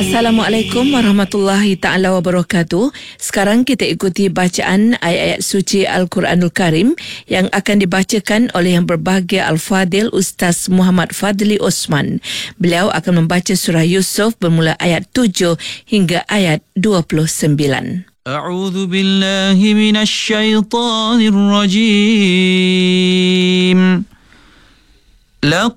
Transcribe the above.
Assalamualaikum warahmatullahi ta'ala wabarakatuh. Sekarang kita ikuti bacaan ayat-ayat suci Al-Quranul Karim yang akan dibacakan oleh yang berbahagia Al-Fadil Ustaz Muhammad Fadli Osman. Beliau akan membaca surah Yusuf bermula ayat 7 hingga ayat 29. A'udzu billahi minasy syaithanir rajim. لقد